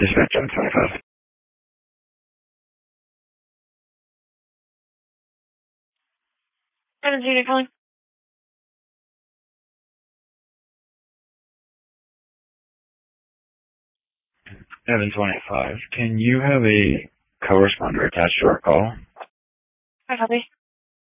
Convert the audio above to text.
Dispatch 725. Junior calling. Evan 25. Can you have a co-responder attached to our call? Hi, copy.